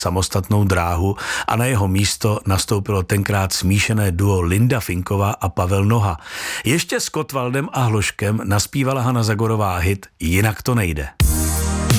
samostatnou dráhu a na jeho místo nastoupilo tenkrát smíšené duo Linda Finková a Pavel Noha. Ještě s Kottwaldem a Hloškem naspívala Hana Zagorová hit Jinak to nejde.